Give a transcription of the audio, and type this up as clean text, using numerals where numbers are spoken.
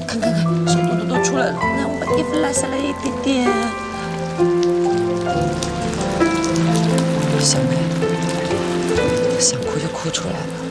看，手都出来了，那我把衣服拉下来一点点。小梅，想哭就哭出来吧。